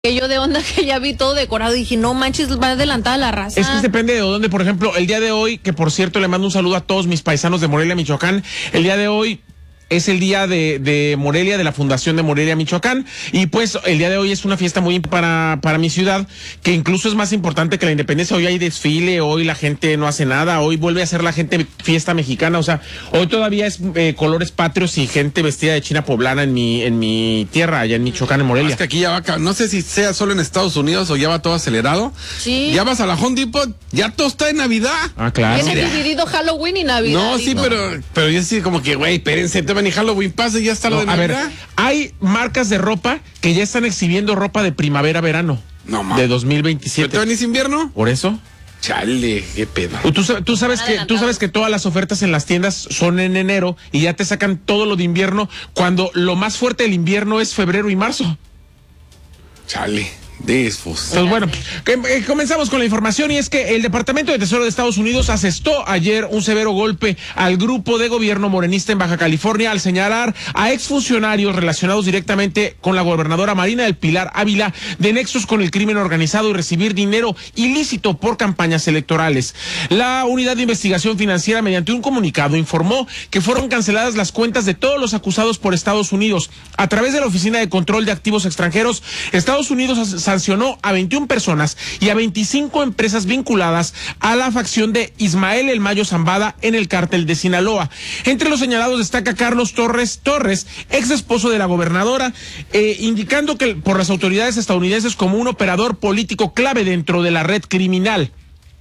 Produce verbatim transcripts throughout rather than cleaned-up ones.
Que yo de onda que ya vi todo decorado y dije, no manches, va adelantada la raza. Es que depende de dónde, por ejemplo, el día de hoy, que por cierto le mando un saludo a todos mis paisanos de Morelia, Michoacán, el día de hoy es el día de, de Morelia, de la Fundación de Morelia, Michoacán, y pues el día de hoy es una fiesta muy para, para mi ciudad, que incluso es más importante que la independencia. Hoy hay desfile, hoy la gente no hace nada, hoy vuelve a ser la gente fiesta mexicana, o sea, hoy todavía es eh, colores patrios y gente vestida de china poblana en mi, en mi tierra, allá en Michoacán, en Morelia. Es que aquí ya va, no sé si sea solo en Estados Unidos o ya va todo acelerado. Sí. Ya vas a la Home Depot, ya todo está de Navidad. Ah, claro. Tiene dividido Halloween y Navidad. No, sí, digo. pero, pero yo sí como que, güey, espérense, te van y Halloween pasa y ya está lo No, de a ver, Navidad. hay marcas de ropa que ya están exhibiendo ropa de primavera-verano. No, mames. De dos mil ¿Pero veintisiete. te venís invierno? ¿Por eso? Chale, qué pedo. Tú, sab- tú sabes que tú sabes que todas las ofertas en las tiendas son en enero y ya te sacan todo lo de invierno, cuando lo más fuerte del invierno es febrero y marzo. Chale, desfos. Entonces, bueno, que- eh, comenzamos con la información, y es que el Departamento de Tesoro de Estados Unidos asestó ayer un severo golpe al grupo de gobierno morenista en Baja California al señalar a exfuncionarios relacionados directamente con la gobernadora Marina del Pilar Ávila de nexos con el crimen organizado y recibir dinero ilícito por campañas electorales. La Unidad de Investigación Financiera, mediante un comunicado, informó que fueron canceladas las cuentas de todos los acusados por Estados Unidos. A través de la Oficina de Control de Activos Extranjeros, Estados Unidos as- sancionó a veintiuna personas y a veinticinco empresas vinculadas a la facción de Ismael El Mayo Zambada en el cártel de Sinaloa. Entre los señalados destaca Carlos Torres Torres, ex esposo de la gobernadora, eh, indicando que por las autoridades estadounidenses como un operador político clave dentro de la red criminal.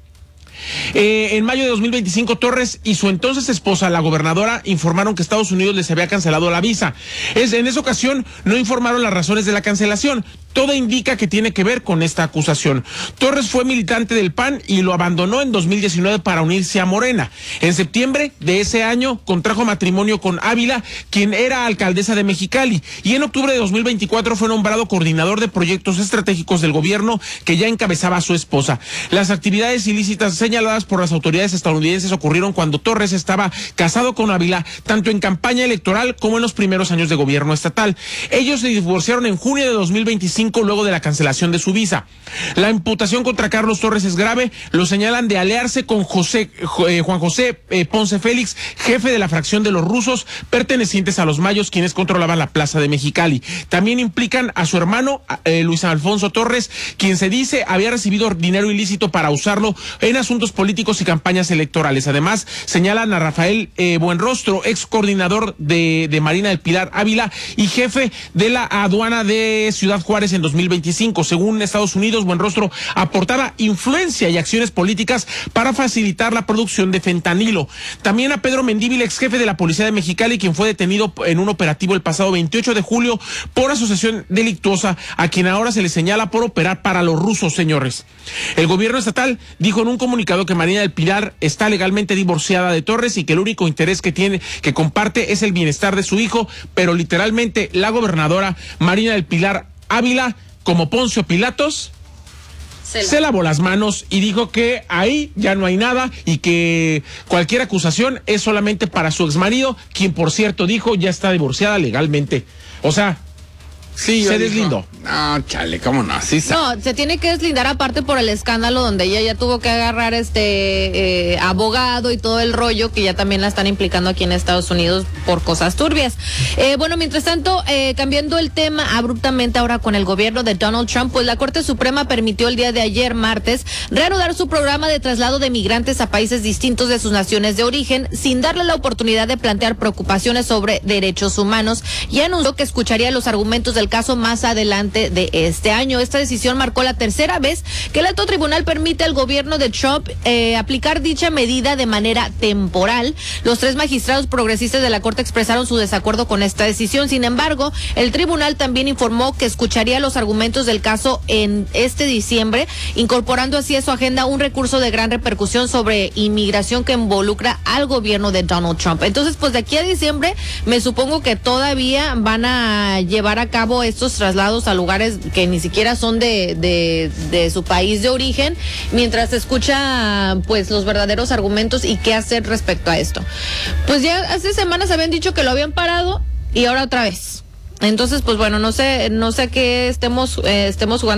Eh, en mayo de dos mil veinticinco, Torres y su entonces esposa, la gobernadora, informaron que Estados Unidos les había cancelado la visa. Es, en esa ocasión no informaron las razones de la cancelación. Todo indica que tiene que ver con esta acusación. Torres fue militante del P A N y lo abandonó en dos mil diecinueve para unirse a Morena. En septiembre de ese año contrajo matrimonio con Ávila, quien era alcaldesa de Mexicali, y en octubre de dos mil veinticuatro fue nombrado coordinador de proyectos estratégicos del gobierno que ya encabezaba a su esposa. Las actividades ilícitas señaladas por las autoridades estadounidenses ocurrieron cuando Torres estaba casado con Ávila, tanto en campaña electoral como en los primeros años de gobierno estatal. Ellos se divorciaron en junio de dos mil veinticinco luego de la cancelación de su visa. La imputación contra Carlos Torres es grave. Lo señalan de aliarse con José, eh, Juan José eh, Ponce Félix, jefe de la fracción de los rusos pertenecientes a los Mayos, quienes controlaban la plaza de Mexicali. También implican a su hermano eh, Luis Alfonso Torres, quien se dice había recibido dinero ilícito para usarlo en asuntos políticos y campañas electorales. Además, señalan a Rafael eh, Buenrostro, ex coordinador de, de Marina del Pilar Ávila y jefe de la aduana de Ciudad Juárez en dos mil veinticinco. Según Estados Unidos, Buenrostro aportaba influencia y acciones políticas para facilitar la producción de fentanilo. También a Pedro Mendívil, ex jefe de la Policía de Mexicali, quien fue detenido en un operativo el pasado veintiocho de julio por asociación delictuosa, a quien ahora se le señala por operar para los rusos, señores. El gobierno estatal dijo en un comunicado que Marina del Pilar está legalmente divorciada de Torres y que el único interés que tiene, que comparte, es el bienestar de su hijo, pero literalmente la gobernadora Marina del Pilar Ávila, como Poncio Pilatos, se, se lavó las manos y dijo que ahí ya no hay nada y que cualquier acusación es solamente para su exmarido, quien por cierto dijo ya está divorciada legalmente. O sea, Sí, se dijo, deslindó. No, chale, cómo no, sí. No, se tiene que deslindar aparte por el escándalo donde ella ya tuvo que agarrar este eh, abogado y todo el rollo, que ya también la están implicando aquí en Estados Unidos por cosas turbias. Eh, bueno, mientras tanto, eh, cambiando el tema abruptamente ahora con el gobierno de Donald Trump, pues la Corte Suprema permitió el día de ayer, martes, reanudar su programa de traslado de migrantes a países distintos de sus naciones de origen, sin darle la oportunidad de plantear preocupaciones sobre derechos humanos, y anunció que escucharía los argumentos del caso más adelante de este año. Esta decisión marcó la tercera vez que el alto tribunal permite al gobierno de Trump eh, aplicar dicha medida de manera temporal. Los tres magistrados progresistas de la Corte expresaron su desacuerdo con esta decisión. Sin embargo, el tribunal también informó que escucharía los argumentos del caso en este diciembre, incorporando así a su agenda un recurso de gran repercusión sobre inmigración que involucra al gobierno de Donald Trump. Entonces, pues de aquí a diciembre, me supongo que todavía van a llevar a cabo estos traslados a lugares que ni siquiera son de, de, de su país de origen, mientras se escucha pues los verdaderos argumentos y qué hacer respecto a esto. Pues ya hace semanas habían dicho que lo habían parado y ahora otra vez. Entonces, pues bueno, no sé, no sé qué estemos, eh, estemos jugando